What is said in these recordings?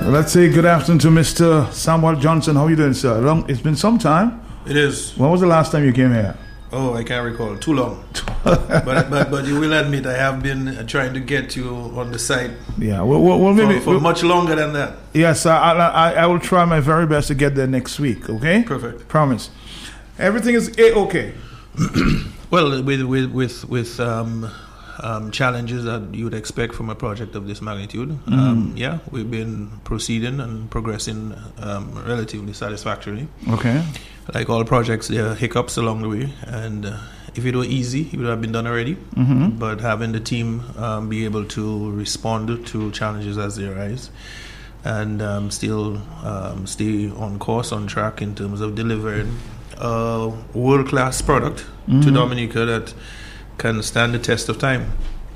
Let's say good afternoon to Mr. Samuel Johnson. How are you doing, sir? It's been some time. It is. When was the last time you came here? Oh, I can't recall. Too long. but you will admit I have been trying to get you on the site. Yeah, well maybe for much longer than that. Yes, I will try my very best to get there next week. Okay. Perfect. Promise. Everything is okay. Well, with challenges that you would expect from a project of this magnitude, yeah, we've been proceeding and progressing relatively satisfactorily. Okay. Like all projects, there are hiccups along the way, and if it were easy, it would have been done already. But having the team be able to respond to challenges as they arise, and still stay on course, on track in terms of delivering a world-class product to Dominica that can stand the test of time.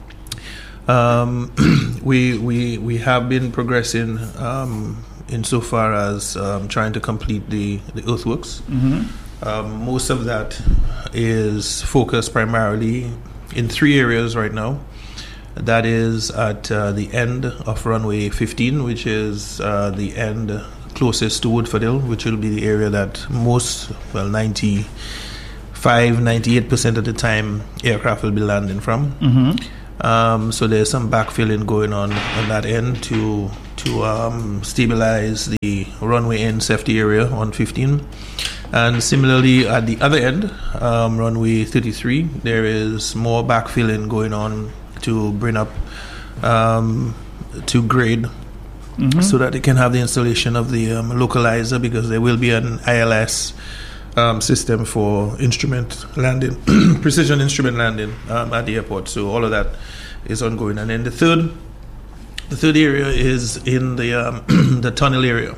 We have been progressing insofar as trying to complete the earthworks. Most of that is focused primarily in 3 areas right now. That is at the end of runway 15, which is the end closest to Woodford Hill, which will be the area that most, 98% of the time aircraft will be landing from. So there's some backfilling going on that end to stabilize the runway end safety area on 15. And similarly at the other end, runway 33, there is more backfilling going on to bring up to grade so that they can have the installation of the localizer, because there will be an ILS system for instrument landing, precision instrument landing at the airport. So all of that is ongoing. And then the third area is in the the tunnel area,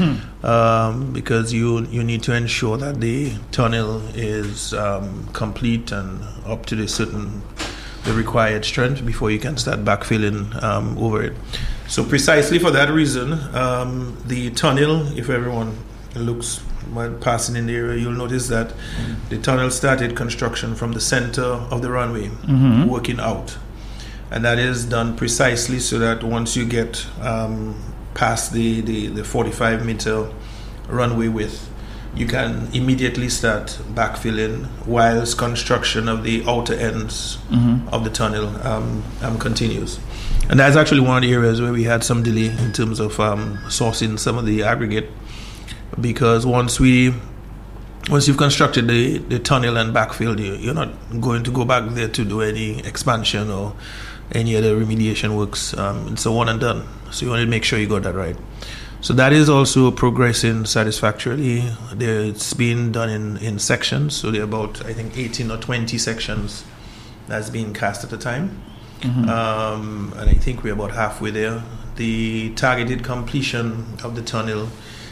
because you need to ensure that the tunnel is complete and up to the required strength before you can start backfilling over it. So precisely for that reason, the tunnel, if everyone looks while passing in the area, you'll notice that the tunnel started construction from the center of the runway, working out. And that is done precisely so that once you get past the 45-meter runway width, you can immediately start backfilling whilst construction of the outer ends of the tunnel continues. And that's actually one of the areas where we had some delay in terms of sourcing some of the aggregate, because once you've constructed the tunnel and backfilled, you're not going to go back there to do any expansion or any other remediation works. It's a one and done. So you want to make sure you got that right. So that is also progressing satisfactorily. It's been done in sections. So there are about, I think, 18 or 20 sections that's being cast at a time. And I think we're about halfway there. The targeted completion of the tunnel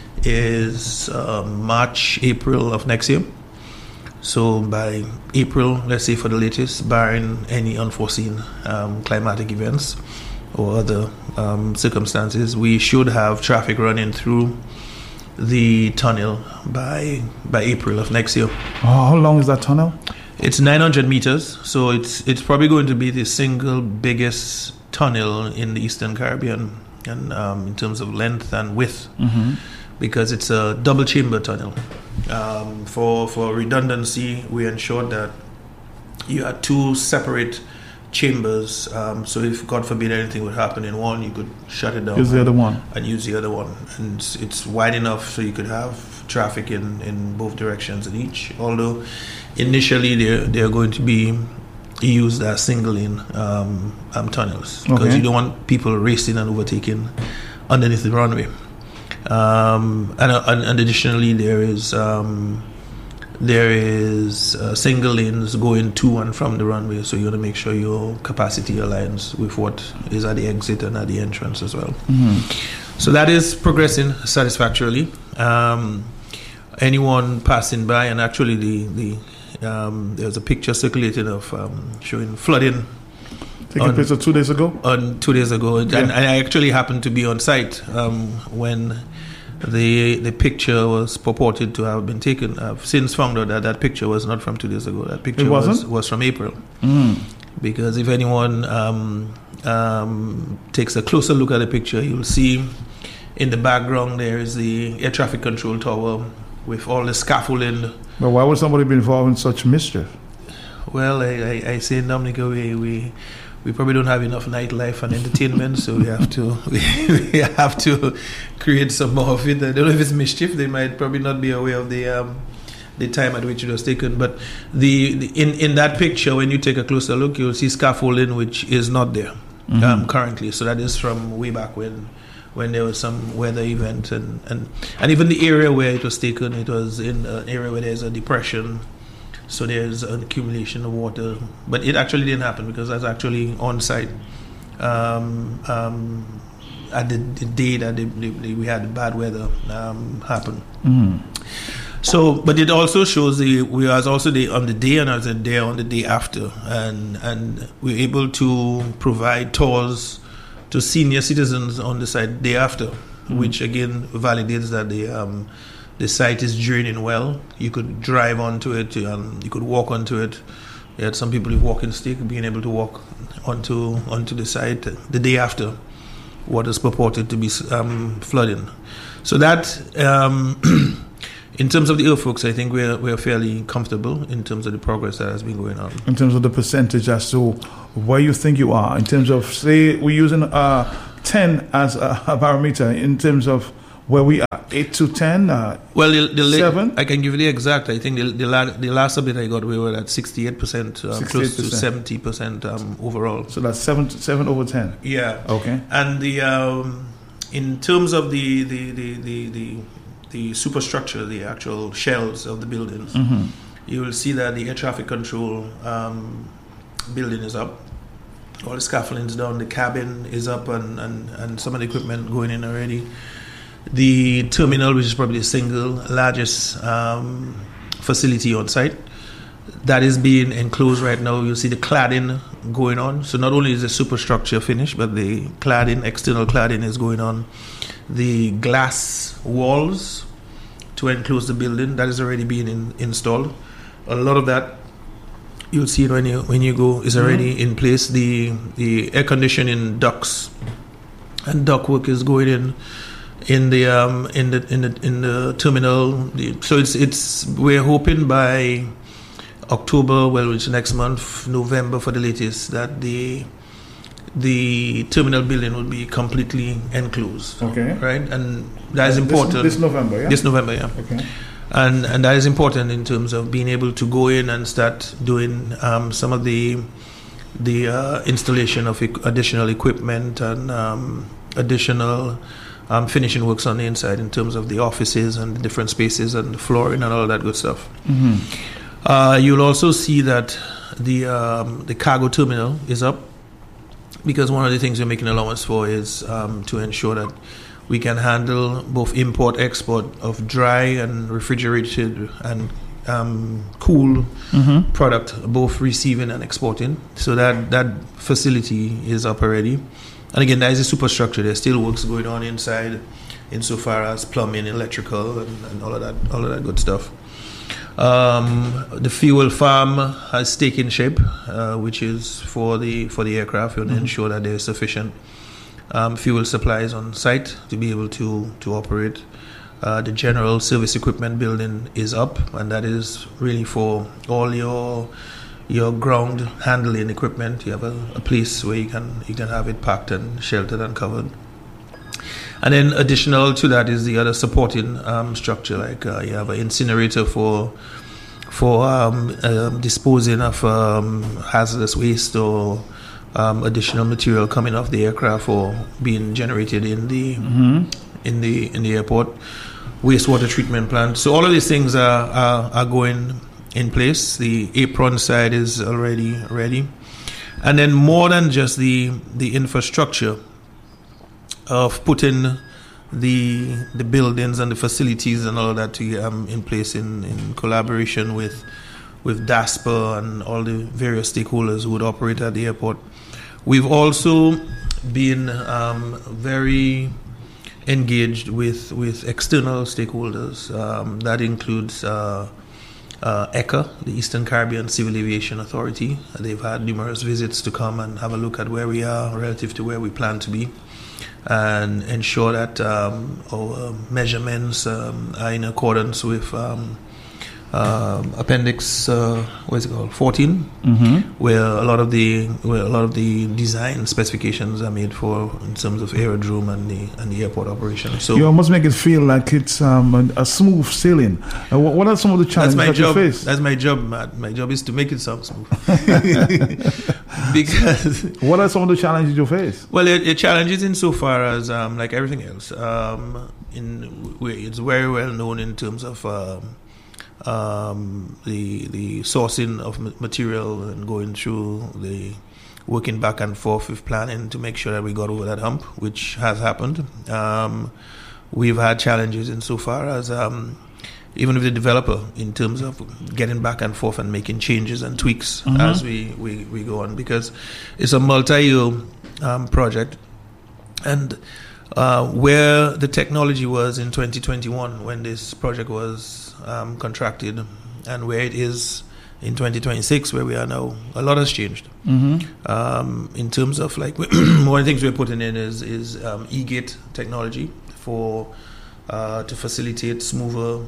is March, April of next year. So by April, let's say for the latest, barring any unforeseen climatic events or other circumstances, we should have traffic running through the tunnel by April of next year. How long is that tunnel? It's 900 meters, so it's probably going to be the single biggest tunnel in the Eastern Caribbean, and in terms of length and width, because it's a double chamber tunnel. For redundancy, we ensured that you had 2 separate chambers, so if God forbid anything would happen in one, you could shut it down. Use the other one. And use the other one. And it's wide enough so you could have traffic in both directions in each, although initially they're going to be used as single lane tunnels, because you don't want people racing and overtaking underneath the runway. And additionally, there is single lanes going to and from the runway, so you want to make sure your capacity aligns with what is at the exit and at the entrance as well. So that is progressing satisfactorily. Anyone passing by, and actually there's a picture circulating of showing flooding. Taking place 2 days ago? 2 days ago. Yeah. And I actually happened to be on site when the picture was purported to have been taken. I've since found out that picture was not from 2 days ago. That picture was from April. Because if anyone takes a closer look at the picture, you'll see In the background, there is the air traffic control tower with all the scaffolding. But why would somebody be involved in such mischief? Well, I say, Dominica, we probably don't have enough nightlife and entertainment, so we have to create some more of it. I don't know if it's mischief. They might probably not be aware of the time at which it was taken. But in that picture, when you take a closer look, you'll see scaffolding which is not there currently. So that is from way back when there was some weather event, and even the area where it was taken, it was in an area where there's a depression. So there's an accumulation of water, but it actually didn't happen because that's actually on site at the day that we had bad weather happen. So, but it also shows we was also on the day, and I was there on the day after, and we're able to provide tours to senior citizens on the site day after, which again validates that the site is draining well. You could drive onto it, you could walk onto it. You had some people with walking stick being able to walk onto the site the day after what is purported to be flooding. So that, in terms of the earthworks, I think we're fairly comfortable in terms of the progress that has been going on. In terms of the percentage as to where you think you are, in terms of, say, we're using 10 as a barometer, in terms of where we are, 8 to 10? Well, 7? I can give you the exact. I think the last update I got, we were at 68%, close to 70% overall. So that's 7 over 10? Yeah. Okay. And in terms of the superstructure, the actual shells of the buildings, you will see that the air traffic control building is up. All the scaffolding is down. The cabin is up, and some of the equipment going in already. The terminal, which is probably the single largest facility on site, that is being enclosed right now. You see the cladding going on. So not only is the superstructure finished, but the cladding, external cladding, is going on. The glass walls to enclose the building, that is already being installed. A lot of that you'll see it when you go is already in place. The air conditioning ducts and ductwork is going in the terminal. So we're hoping by October, which is next month, November for the latest, that the terminal building will be completely enclosed. Okay. Right, and that is important. This November, yeah. This November, yeah. Okay. And that is important in terms of being able to go in and start doing some of the installation of additional equipment and additional finishing works on the inside in terms of the offices and the different spaces and the flooring and all that good stuff. You'll also see that the cargo terminal is up, because one of the things we're making allowance for is to ensure that we can handle both import-export of dry and refrigerated and cool product, both receiving and exporting. So that facility is up already. And again, that is a superstructure. There's still works going on inside, insofar as plumbing, electrical, and all of that good stuff. The fuel farm has taken shape, which is for the aircraft. We want to ensure that there is sufficient fuel supplies on site to be able to operate. The general service equipment building is up, and that is really for all your ground handling equipment. You have a place where you can have it packed and sheltered and covered. And then additional to that is the other supporting structure, like you have an incinerator for disposing of hazardous waste or additional material coming off the aircraft or being generated in the airport. Wastewater treatment plant. So all of these things are going in place. The apron side is already ready, and then more than just the infrastructure of putting the buildings and the facilities and all of that in place in collaboration with DASPER and all the various stakeholders who would operate at the airport. We've also been very engaged with external stakeholders. That includes ECA, the Eastern Caribbean Civil Aviation Authority. They've had numerous visits to come and have a look at where we are relative to where we plan to be. and ensure that our measurements are in accordance with appendix 14, where a lot of the design specifications are made for in terms of aerodrome and the airport operation. So you almost make it feel like it's a smooth sailing. What are some of the challenges that you face? That's my job, Matt. My job is to make it sound smooth. Because what are some of the challenges you face? Well, the challenges insofar as like everything else, it's very well known in terms of the sourcing of material and going through the working back and forth with planning to make sure that we got over that hump, which has happened. We've had challenges insofar as even with the developer in terms of getting back and forth and making changes and tweaks as we go on, because it's a multi-year project. And where the technology was in 2021 when this project was contracted and where it is in 2026 where we are now, a lot has changed. In terms of like one of the things we're putting in is e-gate technology to facilitate smoother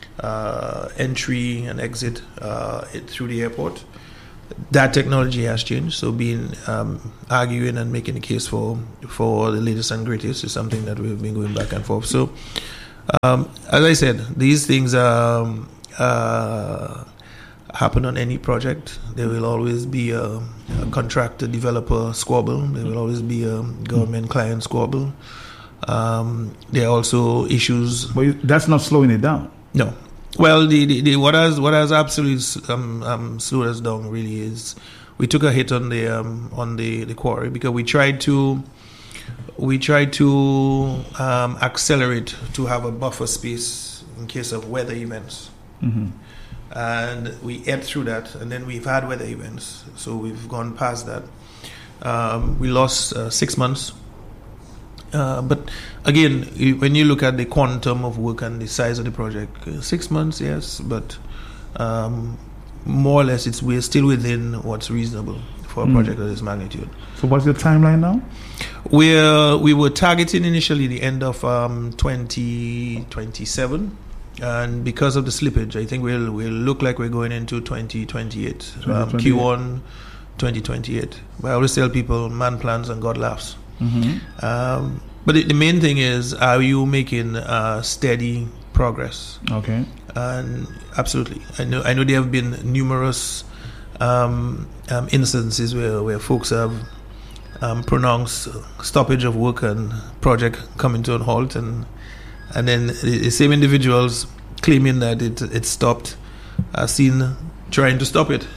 entry and exit through the airport. That technology has changed, so being arguing and making a case for the latest and greatest is something that we've been going back and forth. So as I said, these things happen on any project. There will always be a contractor developer squabble. There will always be a government client squabble. There are also issues, but that's not slowing it down. No. Well, what has absolutely slowed us down really is we took a hit on the quarry because we tried to accelerate to have a buffer space in case of weather events, and we ate through that, and then we've had weather events, so we've gone past that. We lost 6 months. But again, when you look at the quantum of work and the size of the project, 6 months, yes, but more or less we're still within what's reasonable for a project of this magnitude. So what's the timeline now? We were targeting initially the end of 2027, and because of the slippage, I think we'll look like we're going into 2028, Q1 2028. But I always tell people, man plans and God laughs. But the main thing is, are you making steady progress? Okay. And absolutely, I know there have been numerous instances where folks have pronounced stoppage of work and project coming to a halt, and then the same individuals claiming that it stopped are seen trying to stop it.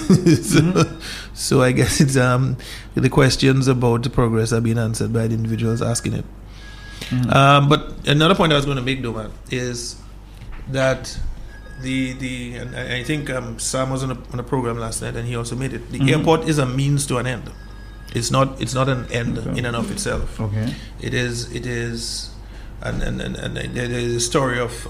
So I guess it's the questions about the progress are being answered by the individuals asking it. But another point I was going to make, though, man, is that and I think Sam was on a program last night, and he also made it. The airport is a means to an end. It's not an end in and of itself. Okay. It is, and there's a story of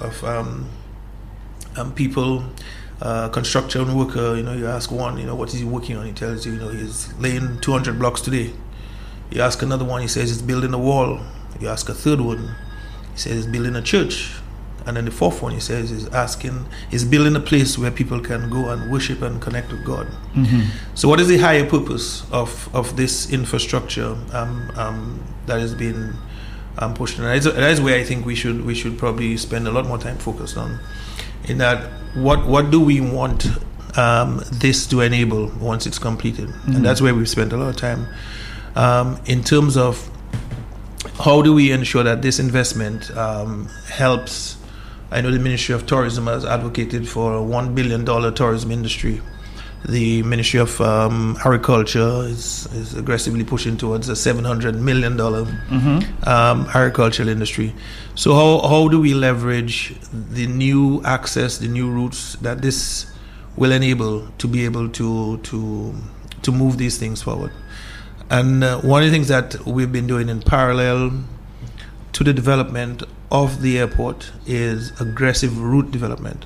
people. Construction worker, you ask one, what is he working on? He tells you, he's laying 200 blocks today. You ask another one, he says he's building a wall. You ask a third one, he says he's building a church. And then the fourth one, he says he's building a place where people can go and worship and connect with God. So what is the higher purpose of this infrastructure that is being pushed? And that is where I think we should probably spend a lot more time focused on. In that, what do we want this to enable once it's completed? And that's where we've spent a lot of time in terms of how do we ensure that this investment helps. I know the Ministry of Tourism has advocated for a $1 billion tourism industry. The Ministry of Agriculture is aggressively pushing towards a $700 million agricultural industry. So how do we leverage the new access, the new routes that this will enable to be able to move these things forward? And one of the things that we've been doing in parallel to the development of the airport is aggressive route development.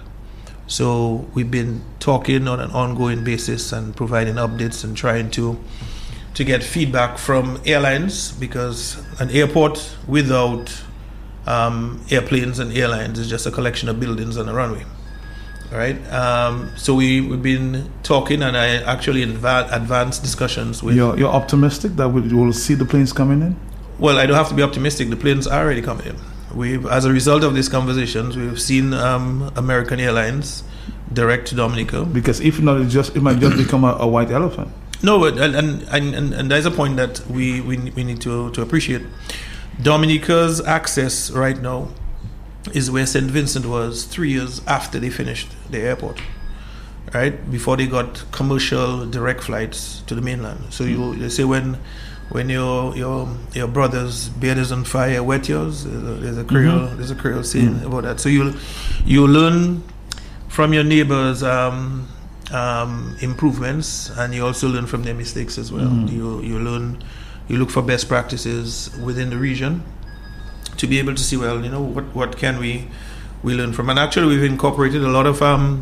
So we've been talking on an ongoing basis and providing updates and trying to to get feedback from airlines, because an airport without airplanes and airlines is just a collection of buildings on a runway. All right. So we've been talking, and I actually advanced discussions with. You're optimistic that we will see the planes coming in? Well, I don't have to be optimistic. The planes are already coming in. As a result of these conversations, we've seen American Airlines direct to Dominica. Because if not, it might just become a white elephant. No, but and there's a point that we need to appreciate. Dominica's access right now is where St. Vincent was 3 years after they finished the airport, right? Before they got commercial direct flights to the mainland. So they say when your brother's beard is on fire, wet yours. There's a Creole saying about that. So you learn from your neighbors' improvements, and you also learn from their mistakes as well. You look for best practices within the region to be able to see, well, what can we learn from. And actually, we've incorporated a lot of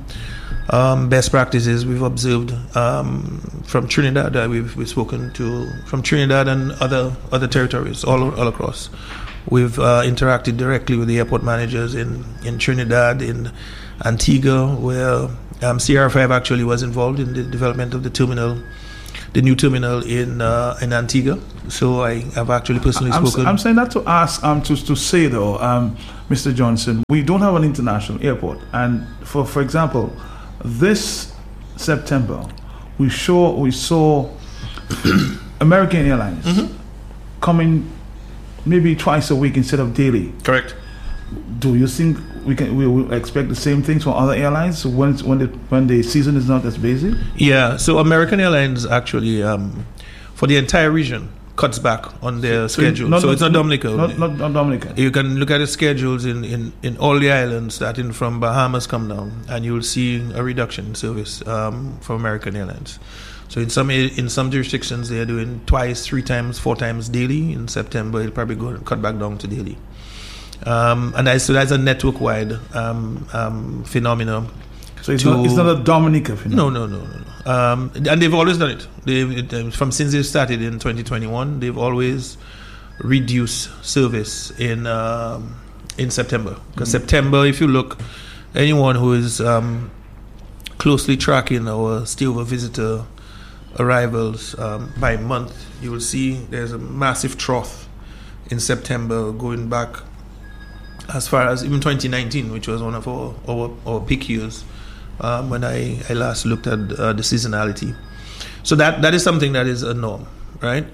best practices we've observed from Trinidad. We've spoken to from Trinidad and other territories all across. We've interacted directly with the airport managers in Trinidad, in Antigua, where CR5 actually was involved in the development of the new terminal in Antigua. So I have actually personally spoken. I'm saying that to ask, to say though, Mr. Johnson, we don't have an international airport, and for example, this September, we saw American Airlines coming maybe twice a week instead of daily. Correct. Do you think we will expect the same things from other airlines when the season is not as busy? Yeah. So American Airlines actually, for the entire region, cuts back on their schedule. It's not Dominica. Not Dominica. You can look at the schedules in all the islands, starting from Bahamas come down, and you'll see a reduction in service for American Airlines. So in some jurisdictions, they are doing twice, 3 times, 4 times daily. In September, it'll probably cut back down to daily. And that's a network-wide phenomenon. So it's not a Dominica phenomenon? No. And they've always done it. Since they started in 2021, they've always reduced service in September. Because September, if you look, anyone who is closely tracking our stay-over visitor arrivals by month, you will see there's a massive trough in September going back as far as even 2019, which was one of our peak years when I last looked at the seasonality. So that is something that is a norm, right?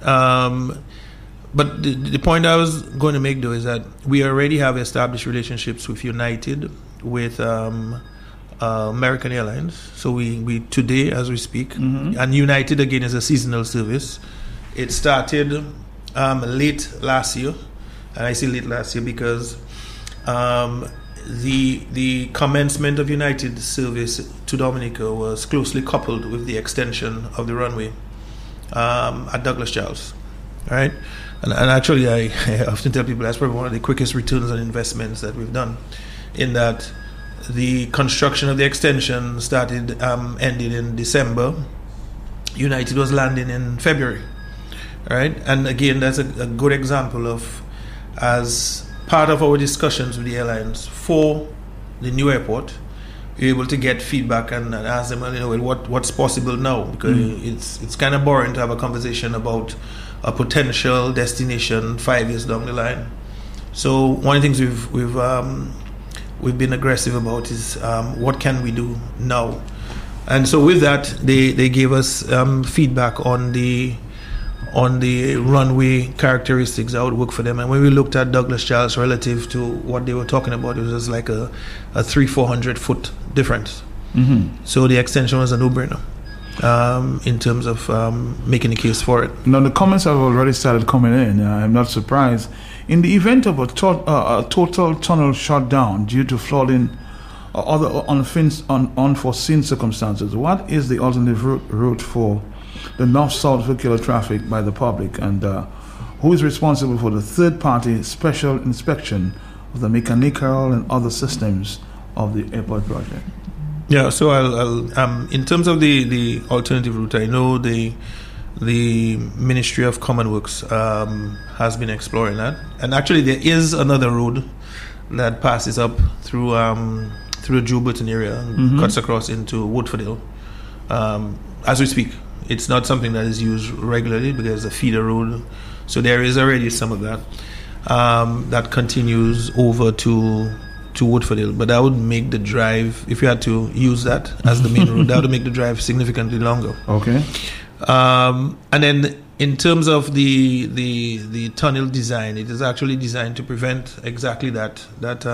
But the point I was going to make, though, is that we already have established relationships with United, with American Airlines. So we today, as we speak, and United again is a seasonal service. It started late last year, and I say late last year because the commencement of United service to Dominica was closely coupled with the extension of the runway at Douglas Charles, right? And actually, I often tell people that's probably one of the quickest returns on investments that we've done, in that the construction of the extension ended in December. United was landing in February, right? And again, that's a good example of, as part of our discussions with the airlines for the new airport, you're able to get feedback and ask them, what's possible now? Because it's kind of boring to have a conversation about a potential destination 5 years down the line. So one of the things we've been aggressive about is what can we do now? And so with that, they gave us feedback on the runway characteristics that would work for them. And when we looked at Douglas Charles relative to what they were talking about, it was just like a 300-400 foot difference. So the extension was a no-brainer in terms of making the case for it. Now the comments have already started coming in. I'm not surprised. In the event of a total tunnel shutdown due to flooding or other unforeseen circumstances, what is the alternative route for the north-south vehicular traffic by the public, and who is responsible for the third-party special inspection of the mechanical and other systems of the airport project? Yeah, so I'll in terms of the alternative route, I know the the Ministry of Common Works has been exploring that. And actually, there is another road that passes up through the Joe Burton area and cuts across into Woodford Hill. As we speak, it's not something that is used regularly because it's a feeder road. So there is already some of that that continues over to Woodford Hill. But that would make the drive, if you had to use that as the main road, that would make the drive significantly longer. Okay. And then in terms of the tunnel design, it is actually designed to prevent exactly that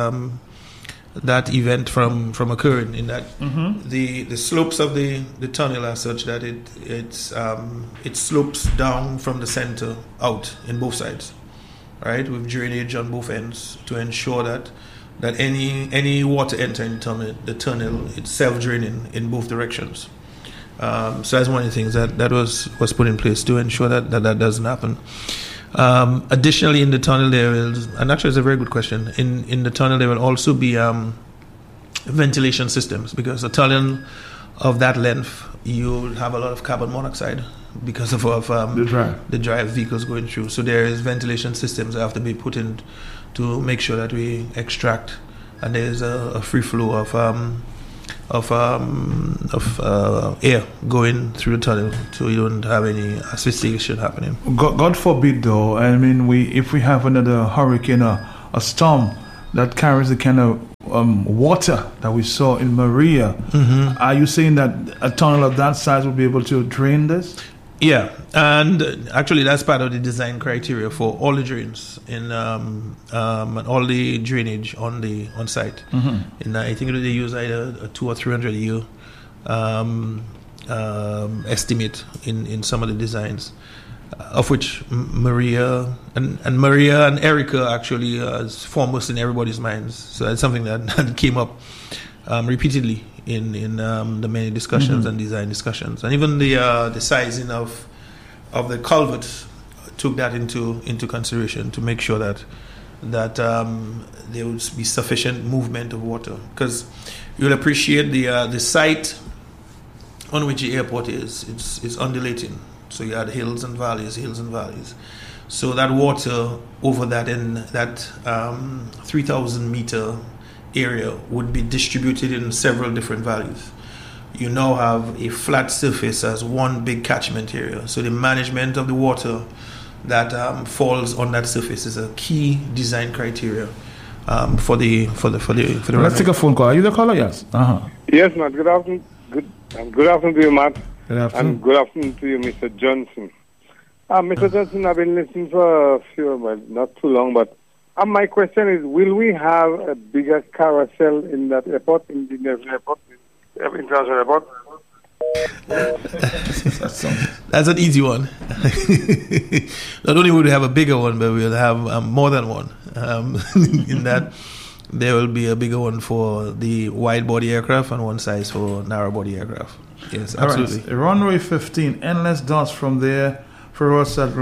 event from occurring. In that the slopes of the tunnel are such that it slopes down from the center out in both sides, right, with drainage on both ends to ensure that any water entering the tunnel it's self-draining in both directions. So that's one of the things that was put in place to ensure that doesn't happen. Additionally, in the tunnel there is, and actually it's a very good question, in the tunnel there will also be ventilation systems, because a tunnel of that length you'll have a lot of carbon monoxide because of the drive vehicles going through. So there is ventilation systems that have to be put in to make sure that we extract, and there's a free flow of air going through the tunnel, so you don't have any asphyxiation happening. God forbid, though. I mean, if we have another hurricane or a storm that carries the kind of water that we saw in Maria, are you saying that a tunnel of that size will be able to drain this? Yeah, and actually that's part of the design criteria for all the drains and all the drainage on site. And I think they use either a 200 or 300 year estimate in some of the designs, of which Maria and Erica actually is foremost in everybody's minds. So that's something that came up repeatedly in the many discussions and design discussions, and even the sizing of the culverts took that into consideration to make sure that there would be sufficient movement of water, because you'll appreciate the site on which the airport is undulating. So you had hills and valleys. So that water over that 3,000 meter area would be distributed in several different valleys. You now have a flat surface as one big catchment area. So the management of the water that falls on that surface is a key design criteria for the Let's take a phone call. Are you the caller? Yes. Yes, Matt. Good afternoon. Good afternoon to you, Matt. Good afternoon. And good afternoon to you, Mr. Johnson. Mr. Johnson, I've been listening for a few, well, not too long, but my question is, will we have a bigger carousel in that airport, in the Neville Airport, International Airport? That's an easy one. Not only will we have a bigger one, but we'll have more than one. In that, there will be a bigger one for the wide-body aircraft and one size for narrow-body aircraft. Yes, absolutely. All right. Runway 15, endless dots from there for us at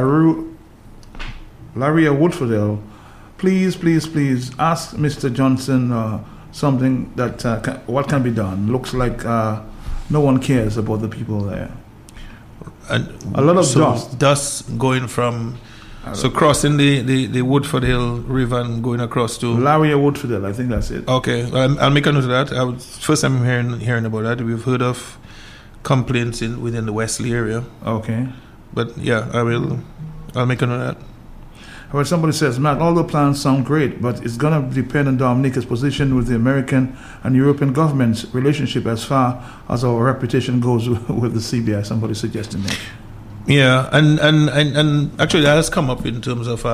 Laria Woodford Hill. Please ask Mr. Johnson something that what can be done. Looks like no one cares about the people there. And a lot of dust going from crossing the Woodford Hill River and going across to Laria Woodford Hill. I think that's it. Okay, I'll make a note of that. First time I'm hearing about that. We've heard of complaints within the Wesley area. Okay, but yeah, I'll make a note of that. Well, somebody says, Matt, all the plans sound great, but it's going to depend on Dominica's position with the American and European government's relationship as far as our reputation goes with the CBI. Somebody suggesting that. Yeah, and actually that has come up in terms of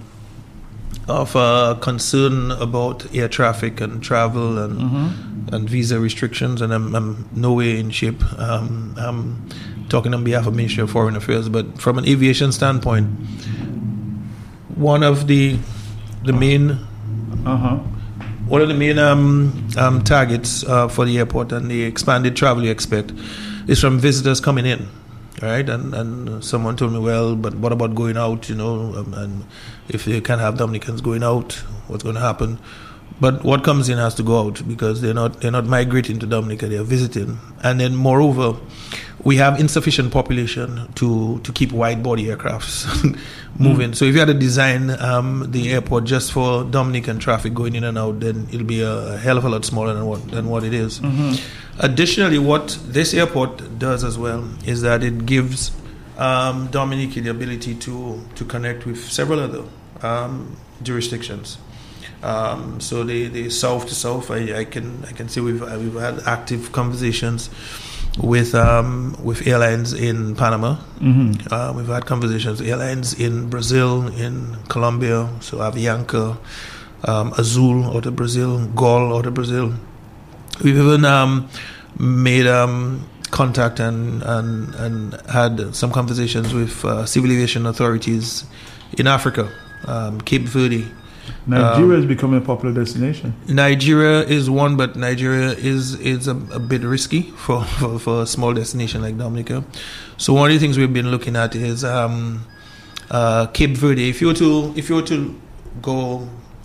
concern about air traffic and travel and visa restrictions, and I'm no way in shape. I'm talking on behalf of Ministry of Foreign Affairs, but from an aviation standpoint, one of the main targets for the airport and the expanded travel you expect is from visitors coming in, right? And someone told me, well, but what about going out? And if they can't have Dominicans going out, what's going to happen? But what comes in has to go out, because they're not migrating to Dominica; they are visiting. And then, moreover, we have insufficient population to keep wide-body aircrafts moving. So if you had to design the airport just for Dominican traffic going in and out, then it'll be a hell of a lot smaller than what it is. Additionally, what this airport does as well is that it gives Dominica the ability to connect with several other jurisdictions. So the south to south, I can see we've had active conversations with airlines in Panama. We've had conversations with airlines in Brazil, in Colombia. So Avianca, Azul out of Brazil, Gol out of Brazil. We've even made contact and had some conversations with civil aviation authorities in Africa, Cape Verde. Nigeria is becoming a popular destination. Nigeria is one, but Nigeria is a bit risky for a small destination like Dominica. So one of the things we've been looking at is Cape Verde. If you were to go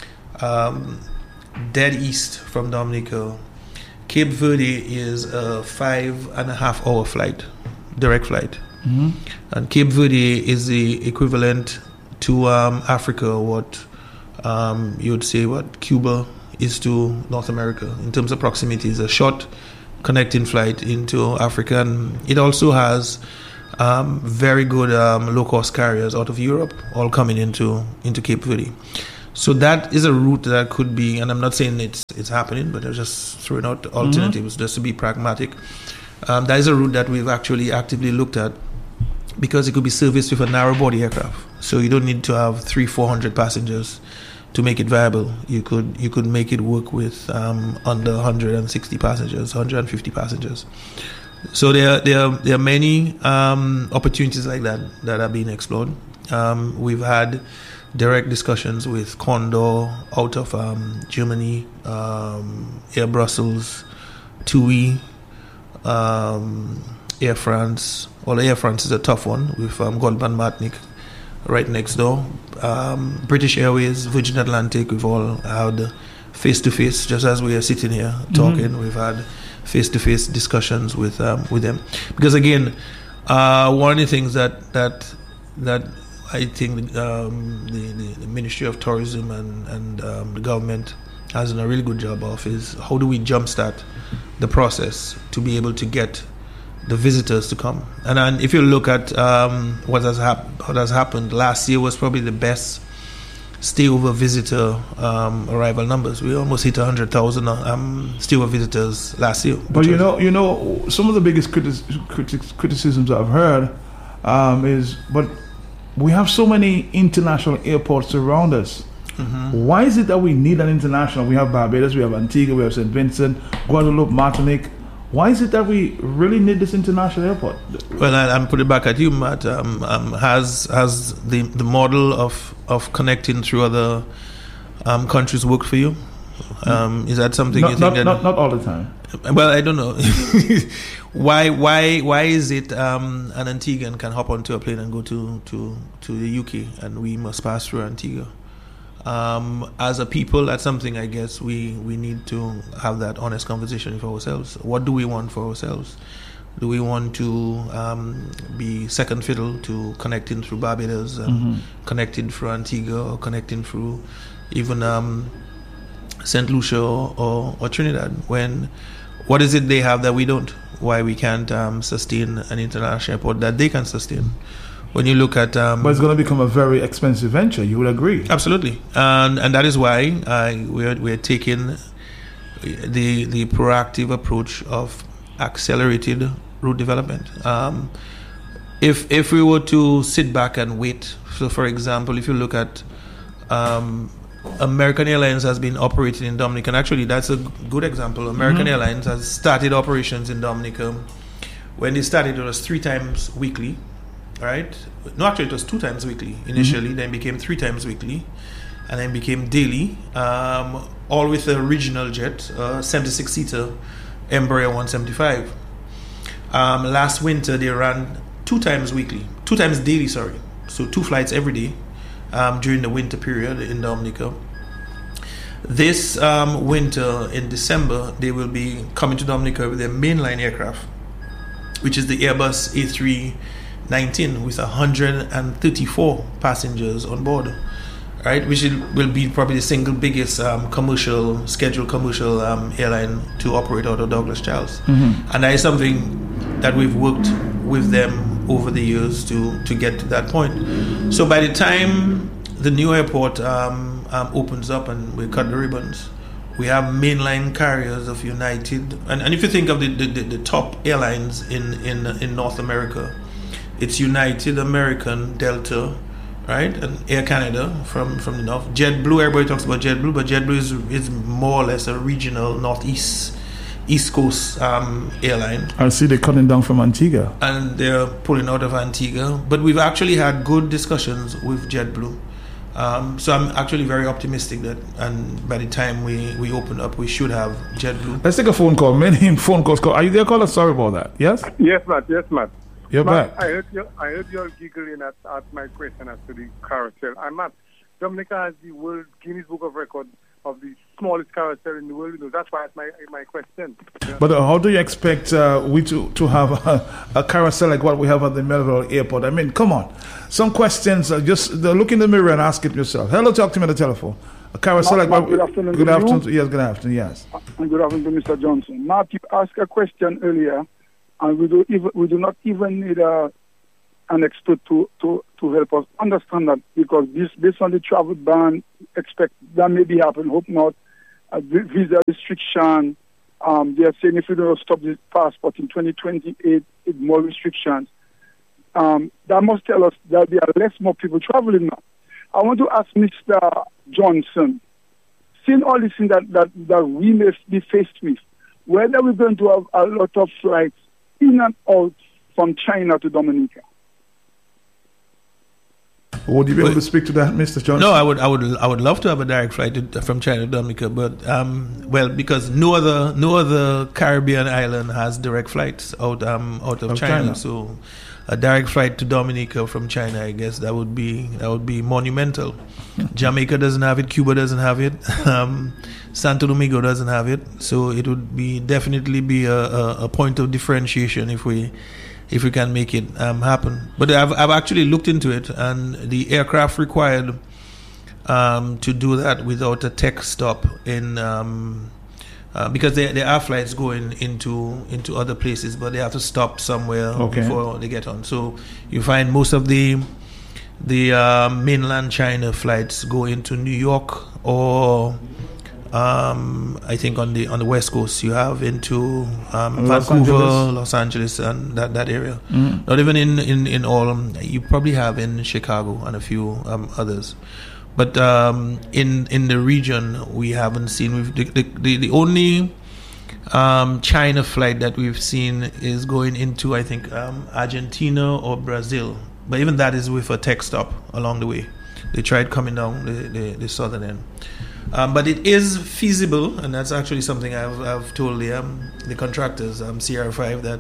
dead east from Dominica, Cape Verde is a 5.5 hour flight, direct flight. And Cape Verde is the equivalent to Africa, what you would say what Cuba is to North America in terms of proximity. It's a short connecting flight into Africa, and it also has very good low-cost carriers out of Europe, all coming into Cape Verde. So that is a route that could be, and I'm not saying it's happening, but I'm just throwing out alternatives just to be pragmatic. That is a route that we've actually actively looked at, because it could be serviced with a narrow-body aircraft. So you don't need to have 300-400 passengers to make it viable. You could make it work with under 160 passengers, 150 passengers. So there are many opportunities like that are being explored. We've had direct discussions with Condor out of Germany, Air Brussels, TUI, Air France. Well, Air France is a tough one with Goldman Martinic right next door. British Airways, Virgin Atlantic, we've all had face-to-face, just as we are sitting here talking. We've had face-to-face discussions with them. Because again, one of the things that I think the Ministry of Tourism and the government has done a really good job of is how do we jumpstart the process to be able to get the visitors to come. And if you look at what has happened, last year was probably the best stayover visitor arrival numbers. We almost hit 100,000 stayover visitors last year. But you know, some of the biggest criticisms I've heard is, but we have so many international airports around us. Why is it that we need an international? We have Barbados, we have Antigua, we have St. Vincent, Guadeloupe, Martinique. Why is it that we really need this international airport? Well, I'm putting it back at you, Matt. Has the model of connecting through other countries worked for you? Is that something you think not all the time? Well, I don't know. Why is it an Antiguan can hop onto a plane and go to the UK and we must pass through Antigua? As a people, that's something I guess we need to have that honest conversation with ourselves. What do we want for ourselves? Do we want to be second fiddle to connecting through Barbados and connecting through Antigua, or connecting through even St. Lucia or Trinidad? What is it they have that we don't? Why we can't sustain an international airport that they can sustain? When you look at... but it's going to become a very expensive venture, you would agree? Absolutely. And that is why we're taking the proactive approach of accelerated route development. If we were to sit back and wait, so for example, if you look at American Airlines has been operating in Dominica, and actually that's a good example. American Airlines has started operations in Dominica. When they started, it was 3 times weekly. Right? No, actually, it was 2 times weekly initially, then became 3 times weekly, and then became daily, all with a regional jet, 76-seater Embraer 175. Last winter, they ran 2 times daily, so 2 flights every day during the winter period in Dominica. This winter, in December, they will be coming to Dominica with their mainline aircraft, which is the Airbus A319 with 134 passengers on board, right? Which will be probably the single biggest scheduled commercial airline to operate out of Douglas Charles. And that is something that we've worked with them over the years to get to that point. So by the time the new airport opens up and we cut the ribbons, we have mainline carriers of United, and if you think of the top airlines in North America, it's United, American, Delta, right, and Air Canada from the north. JetBlue, everybody talks about JetBlue, but JetBlue is more or less a regional East Coast airline. I see they're cutting down from Antigua. And they're pulling out of Antigua. But we've actually had good discussions with JetBlue. So I'm actually very optimistic that, and by the time we open up, we should have JetBlue. Let's take a phone call. Many phone calls. Are you there, caller? Sorry about that. Yes? Yes, Matt. Yes, Matt. You're Matt, back. I heard you all giggling at my question as to the carousel. And Matt, Dominica has the World Guinness Book of Records of the smallest carousel in the world. That's why it's my question. Yeah. But how do you expect we to have a carousel like what we have at the Melville Airport? I mean, come on. Some questions, just look in the mirror and ask it yourself. Hello, talk to me on the telephone. A carousel like what? Good afternoon. Good afternoon. Yes, good afternoon. Yes. And good afternoon to Mr. Johnson. Matt, you asked a question earlier, and we do not even need an expert to help us understand that, because based on the travel ban, expect that maybe happen, hope not. Visa restriction. They are saying if we don't stop this passport in 2028, it's more restrictions. That must tell us that there are more people traveling now. I want to ask Mr. Johnson, seeing all these things that we may be faced with, whether we're going to have a lot of flights in and out from China to Dominica. Would you be able to speak to that, Mr. Johnson? No, I would love to have a direct flight from China to Dominica, but because no other Caribbean island has direct flights out of China. So a direct flight to Dominica from China, I guess that would be monumental. Jamaica doesn't have it, Cuba doesn't have it, Santo Domingo doesn't have it. So it would definitely be a point of differentiation if we can make it happen. But I've actually looked into it, and the aircraft required to do that without a tech stop in because there are flights going into other places, but they have to stop somewhere before they get on. So you find most of the mainland China flights go into New York, or I think on the West Coast you have into Vancouver, Los Angeles, and that area. Not even in all. You probably have in Chicago and a few others. But in the region, we haven't seen. The only China flight that we've seen is going into, I think, Argentina or Brazil. But even that is with a tech stop along the way. They tried coming down the southern end. But it is feasible, and that's actually something I've told the contractors, CR5,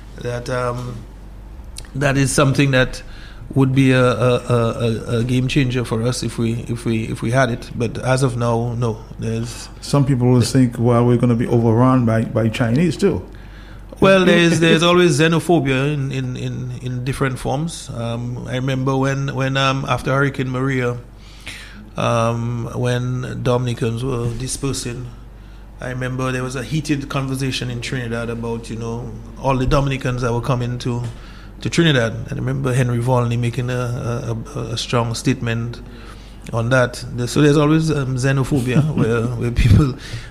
that is something that would be a game changer for us if we had it. But as of now, no. There's some people will think, well, we're going to be overrun by Chinese too. Well, there's always xenophobia in different forms. I remember when after Hurricane Maria, when Dominicans were dispersing, I remember there was a heated conversation in Trinidad about all the Dominicans that were coming to Trinidad. And I remember Henry Volney making a strong statement on that. So there's always xenophobia where people,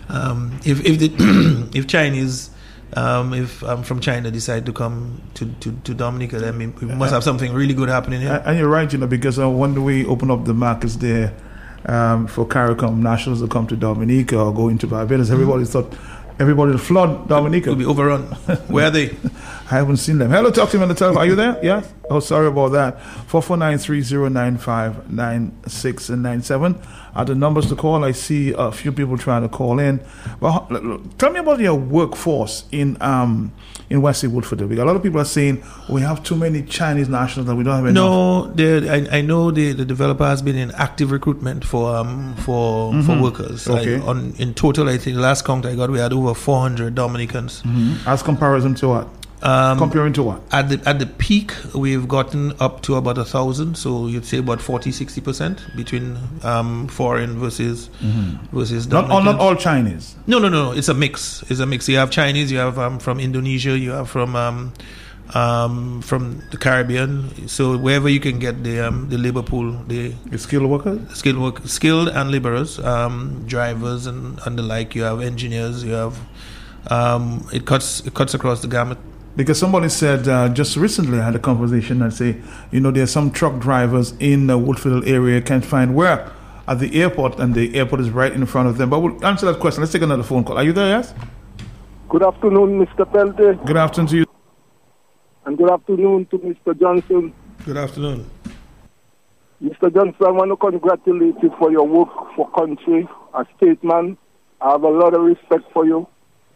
if Chinese, if from China decide to come to Dominica, then we must have something really good happening here. And you're right, because when we open up the markets there for CARICOM nationals to come to Dominica or go into Barbados, everybody thought everybody will flood Dominica. Will be overrun. Where are they? I haven't seen them. Hello, talk to me on the telephone. Are you there? Yes? Oh, sorry about that. 449-3095-9697 are the numbers to call. I see a few people trying to call in. Well, tell me about your workforce in Wesley Woodford. Because a lot of people are saying we have too many Chinese nationals that we don't have enough. No, I know the developer has been in active recruitment for workers. Okay. In total, I think the last count I got, we had over 400 Dominicans. As comparison to what? Comparing to what? At the peak, we've gotten up to about 1,000. So you'd say about 40-60% between foreign versus Not all Chinese. No. It's a mix. You have Chinese. You have from Indonesia. You have from the Caribbean. So wherever you can get the labor pool, the skilled workers, skilled and laborers, drivers and the like. You have engineers. You have it cuts across the gamut. Because somebody said just recently, I had a conversation and say, there's some truck drivers in the Woodfield area can't find work at the airport, and the airport is right in front of them. But we'll answer that question. Let's take another phone call. Are you there, yes? Good afternoon, Mr. Pelte. Good afternoon to you. And good afternoon to Mr. Johnson. Good afternoon. Mr. Johnson, I want to congratulate you for your work for country, a statesman. I have a lot of respect for you.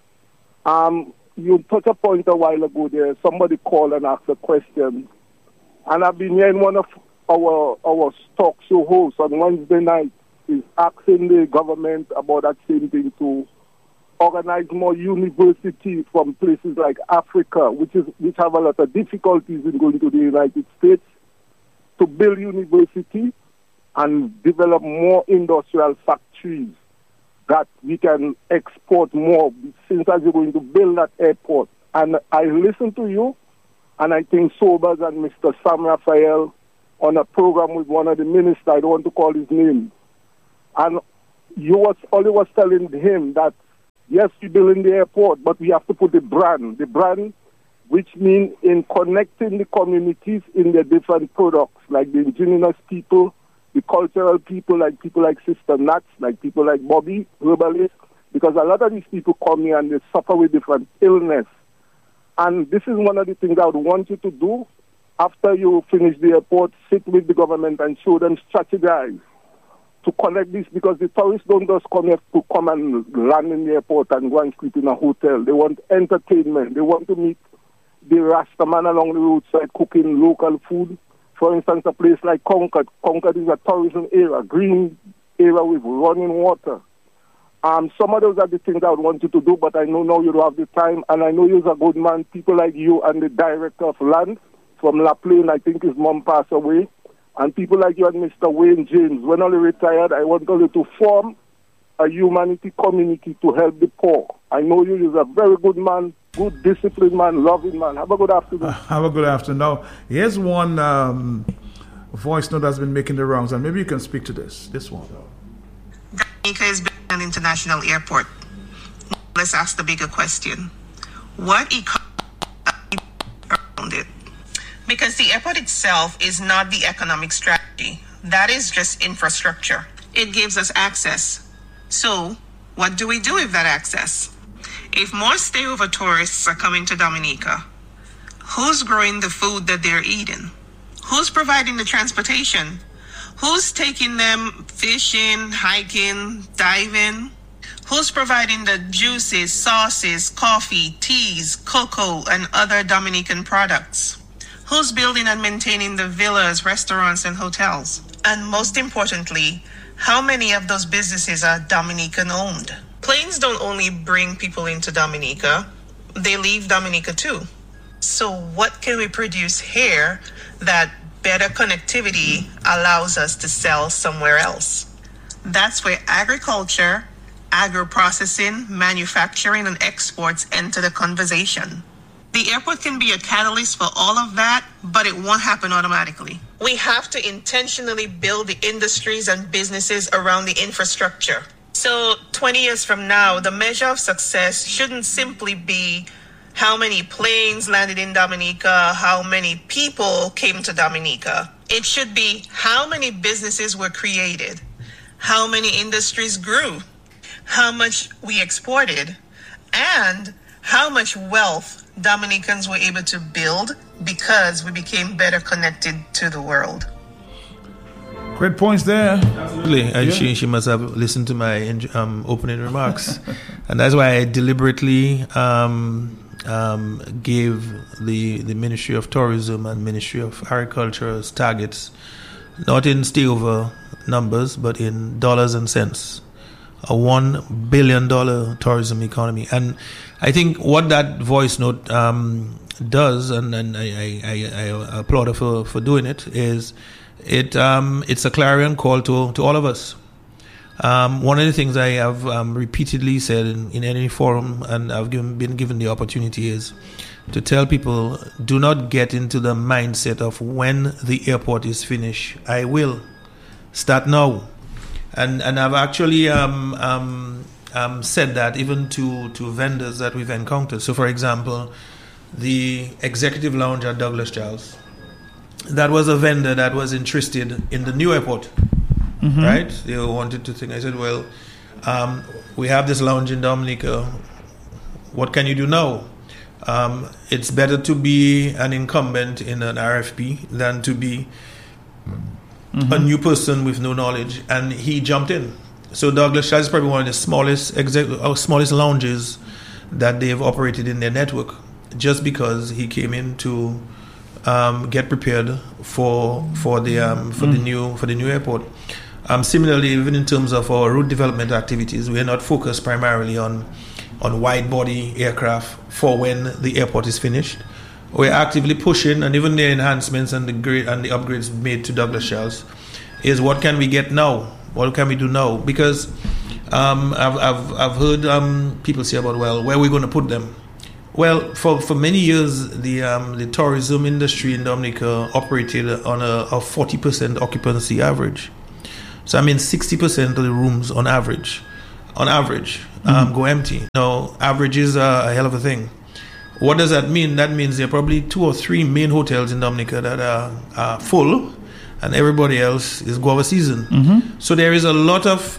You touched a point a while ago there. Somebody called and asked a question. And I've been hearing one of our talk show hosts on Wednesday night is asking the government about that same thing to organize more universities from places like Africa, which have a lot of difficulties in going to the United States, to build university and develop more industrial factories that we can export more, since as you're going to build that airport. And I listened to you, and I think Sobers and Mr. Sam Raphael on a program with one of the ministers, I don't want to call his name, and Ollie was telling him that, yes, we're building the airport, but we have to put the brand, which means in connecting the communities in their different products, like the indigenous people, the cultural people like Sister Nats, like people like Bobby, herbalists, because a lot of these people come here and they suffer with different illness. And this is one of the things I would want you to do after you finish the airport, sit with the government and show them, strategize to connect this, because the tourists don't just come here to come and land in the airport and go and sleep in a hotel. They want entertainment. They want to meet the Rastaman along the roadside cooking local food. For instance, a place like Concord. Concord is a tourism area, green area with running water. Some of those are the things I would want you to do, but I know now you don't have the time, and I know you're a good man. People like you and the director of land from La Plaine, I think his mom passed away, and people like you and Mr. Wayne James. When I retired, I want you to form a humanity community to help the poor. I know you're a very good man, good, disciplined man, loving man. Have a good afternoon. Have a good afternoon. Now, here's one voice note that's been making the rounds, and maybe you can speak to this one. Dominica is an international airport. Let's ask the bigger question. What economy around it? Because the airport itself is not the economic strategy. That is just infrastructure. It gives us access. So, what do we do with that access? If more stayover tourists are coming to Dominica, who's growing the food that they're eating? Who's providing the transportation? Who's taking them fishing, hiking, diving? Who's providing the juices, sauces, coffee, teas, cocoa, and other Dominican products? Who's building and maintaining the villas, restaurants, and hotels? And most importantly, how many of those businesses are Dominican owned? Planes don't only bring people into Dominica, they leave Dominica too. So what can we produce here that better connectivity allows us to sell somewhere else? That's where agriculture, agro-processing, manufacturing, and exports enter the conversation. The airport can be a catalyst for all of that, but it won't happen automatically. We have to intentionally build the industries and businesses around the infrastructure. So 20 years from now, the measure of success shouldn't simply be how many planes landed in Dominica, how many people came to Dominica. It should be how many businesses were created, how many industries grew, how much we exported, and how much wealth Dominicans were able to build because we became better connected to the world. Great points there. Absolutely. And Yeah. she must have listened to my opening remarks. And that's why I deliberately gave the Ministry of Tourism and Ministry of Agriculture as targets, not in stayover numbers, but in dollars and cents a $1 billion tourism economy. And I think what that voice note does, and I applaud her for doing it, is it's a clarion call to all of us. One of the things I have repeatedly said in any forum, and I've been given the opportunity, is to tell people, do not get into the mindset of when the airport is finished. I will. Start now. And I've actually said that even to vendors that we've encountered. So, for example, the executive lounge at Douglas Charles, that was a vendor that was interested in the new airport, right? They wanted to think. I said, well, we have this lounge in Dominica. What can you do now? It's better to be an incumbent in an RFP than to be a new person with no knowledge. And he jumped in. So Douglas Charles is probably one of the smallest lounges that they've operated in their network, just because he came in to get prepared for the new airport. Similarly, even in terms of our route development activities, we are not focused primarily on wide body aircraft for when the airport is finished. We're actively pushing, and even the enhancements and the upgrades made to Douglas Charles is what can we get now? What can we do now? Because I've heard people say about, well, where are we going to put them? Well, for many years, the tourism industry in Dominica operated on a 40% occupancy average. So I mean 60% of the rooms on average, go empty. Now, average is a hell of a thing. What does that mean? That means there are probably 2 or 3 main hotels in Dominica that are full, and everybody else is guava season. So there is a lot of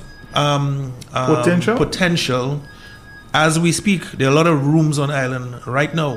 potential as we speak. There are a lot of rooms on island right now